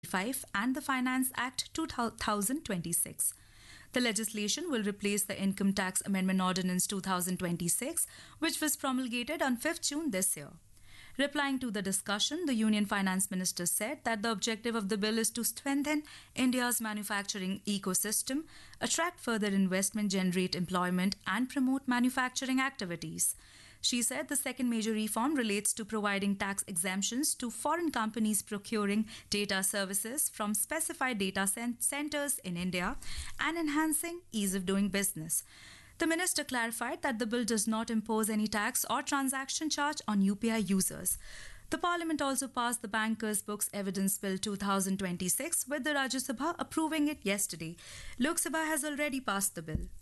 and the Finance Act 2026. The legislation will replace the Income Tax Amendment Ordinance 2026, which was promulgated on 5th June this year. Replying to the discussion, the Union Finance Minister said that the objective of the bill is to strengthen India's manufacturing ecosystem, attract further investment, generate employment, and promote manufacturing activities. She said the second major reform relates to providing tax exemptions to foreign companies procuring data services from specified data centers in India and enhancing ease of doing business. The minister clarified that the bill does not impose any tax or transaction charge on UPI users. The Parliament also passed the Bankers' Books Evidence Bill 2026, with the Rajya Sabha approving it yesterday. Lok Sabha has already passed the bill.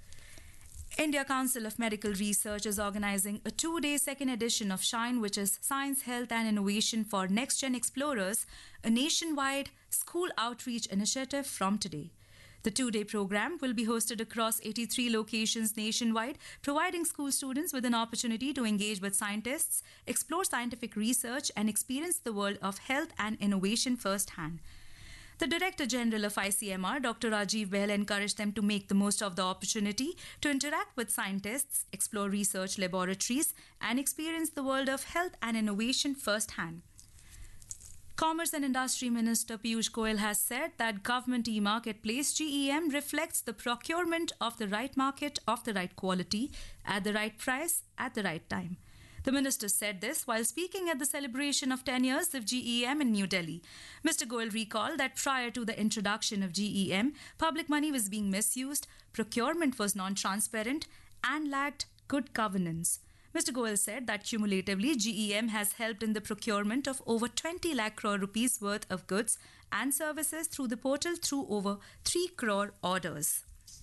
India Council of Medical Research is organizing a 2-day second edition of SHINE, which is Science, Health and Innovation for Next Gen Explorers, a nationwide school outreach initiative from today. The 2-day program will be hosted across 83 locations nationwide, providing school students with an opportunity to engage with scientists, explore scientific research, and experience the world of health and innovation firsthand. The Director General of ICMR, Dr. Rajiv Bahl, encouraged them to make the most of the opportunity to interact with scientists, explore research laboratories, and experience the world of health and innovation firsthand. Commerce and Industry Minister Piyush Goyal has said that Government e-Marketplace GEM reflects the procurement of the right market of the right quality at the right price at the right time. The minister said this while speaking at the celebration of 10 years of GEM in New Delhi. Mr. Goyal recalled that prior to the introduction of GEM, public money was being misused, procurement was non-transparent, and lacked good governance. Mr. Goyal said that cumulatively, GEM has helped in the procurement of over 20 lakh crore rupees worth of goods and services through the portal through over 3 crore orders.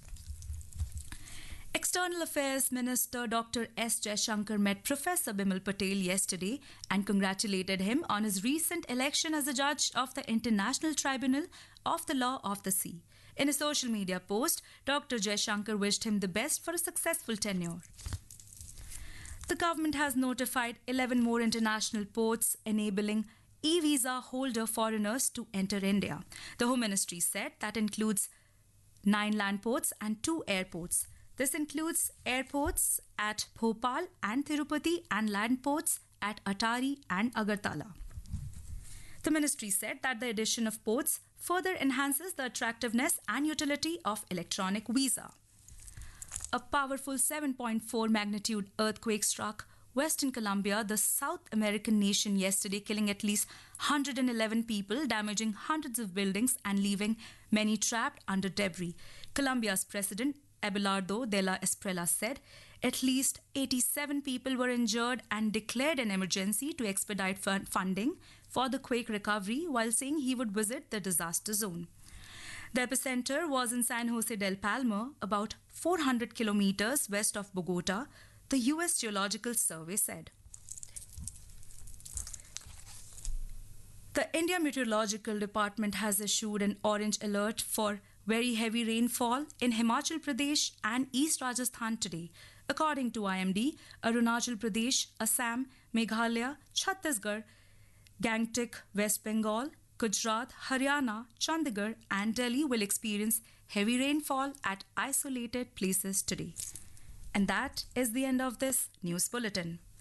External Affairs Minister Dr. S. Jaishankar met Professor Bimal Patel yesterday and congratulated him on his recent election as a judge of the International Tribunal of the Law of the Sea. In a social media post, Dr. Jaishankar wished him the best for a successful tenure. The government has notified 11 more international ports enabling e-visa holder foreigners to enter India. The Home Ministry said that includes 9 land ports and 2 airports. This includes airports at Bhopal and Tirupati and land ports at Atari and Agartala. The ministry said that the addition of ports further enhances the attractiveness and utility of electronic visa. A powerful 7.4 magnitude earthquake struck Western Colombia, the South American nation, yesterday, killing at least 111 people, damaging hundreds of buildings, and leaving many trapped under debris. Colombia's President Abelardo de la Esprella said at least 87 people were injured and declared an emergency to expedite funding for the quake recovery, while saying he would visit the disaster zone. The epicenter was in San Jose del Palmar, about 400 kilometers west of Bogota, the U.S. Geological Survey said. The India Meteorological Department has issued an orange alert for very heavy rainfall in Himachal Pradesh and East Rajasthan today. According to IMD, Arunachal Pradesh, Assam, Meghalaya, Chhattisgarh, Gangtok, West Bengal, Gujarat, Haryana, Chandigarh and Delhi will experience heavy rainfall at isolated places today. And that is the end of this news bulletin.